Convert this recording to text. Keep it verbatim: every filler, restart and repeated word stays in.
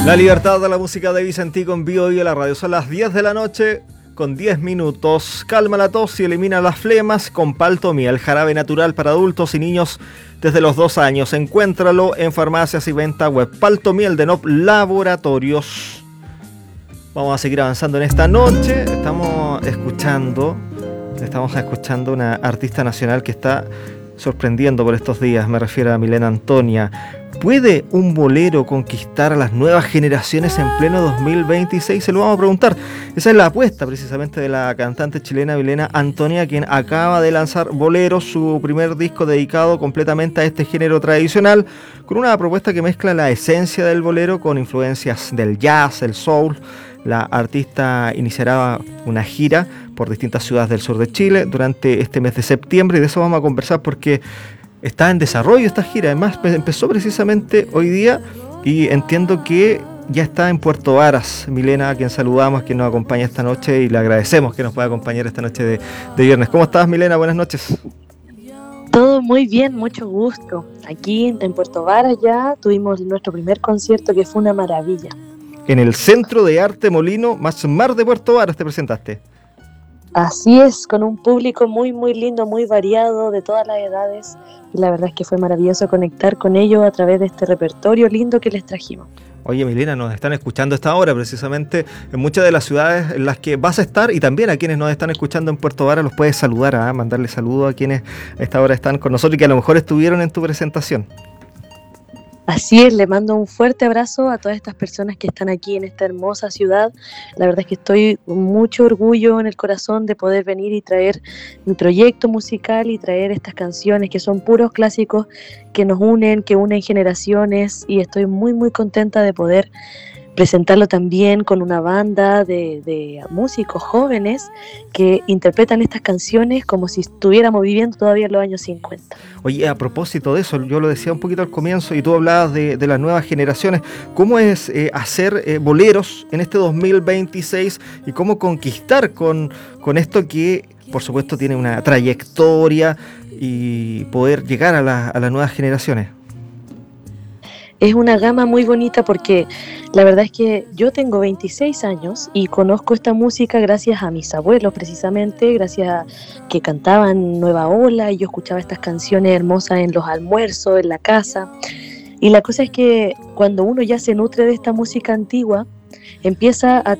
La libertad de la música de Vicentico en vivo y en la radio. Son las diez de la noche con diez minutos. Calma la tos y elimina las flemas con Paltomia, jarabe natural para adultos y niños desde los dos años. Encuéntralo en farmacias y venta web. Paltomiel de Nop Laboratorios. Vamos a seguir avanzando en esta noche. Estamos escuchando, estamos escuchando una artista nacional que está sorprendiendo por estos días. Me refiero a Milena Antonia. ¿Puede un bolero conquistar a las nuevas generaciones en pleno dos mil veintiséis? Se lo vamos a preguntar. Esa es la apuesta precisamente de la cantante chilena Milena Antonia, quien acaba de lanzar Boleros, su primer disco dedicado completamente a este género tradicional, con una propuesta que mezcla la esencia del bolero con influencias del jazz, el soul. La artista iniciará una gira por distintas ciudades del sur de Chile durante este mes de septiembre, y de eso vamos a conversar porque está en desarrollo esta gira. Además, empezó precisamente hoy día y entiendo que ya está en Puerto Varas. Milena, a quien saludamos, quien nos acompaña esta noche, y le agradecemos que nos pueda acompañar esta noche de, de viernes. ¿Cómo estás, Milena? Buenas noches. Todo muy bien, mucho gusto. Aquí en Puerto Varas ya tuvimos nuestro primer concierto, que fue una maravilla. En el Centro de Arte Molino Más Mar de Puerto Varas te presentaste. Así es, con un público muy muy lindo, muy variado, de todas las edades, y la verdad es que fue maravilloso conectar con ellos a través de este repertorio lindo que les trajimos. Oye, Milena, nos están escuchando esta hora precisamente en muchas de las ciudades en las que vas a estar, y también a quienes nos están escuchando en Puerto Varas los puedes saludar, ¿eh? Mandarle saludos a quienes a esta hora están con nosotros y que a lo mejor estuvieron en tu presentación. Así es, le mando un fuerte abrazo a todas estas personas que están aquí en esta hermosa ciudad. La verdad es que estoy con mucho orgullo en el corazón de poder venir y traer mi proyecto musical y traer estas canciones que son puros clásicos que nos unen, que unen generaciones, y estoy muy muy contenta de poder presentarlo también con una banda de, de músicos jóvenes que interpretan estas canciones como si estuviéramos viviendo todavía en los años cincuenta. Oye, a propósito de eso, yo lo decía un poquito al comienzo y tú hablabas de, de las nuevas generaciones. ¿Cómo es eh, hacer eh, boleros en este dos mil veintiséis y cómo conquistar con, con esto que, por supuesto, tiene una trayectoria, y poder llegar a, la, a las nuevas generaciones? Es una gama muy bonita porque la verdad es que yo tengo veintiséis años y conozco esta música gracias a mis abuelos, precisamente, gracias a que cantaban Nueva Ola, y yo escuchaba estas canciones hermosas en los almuerzos, en la casa. Y la cosa es que cuando uno ya se nutre de esta música antigua, empieza a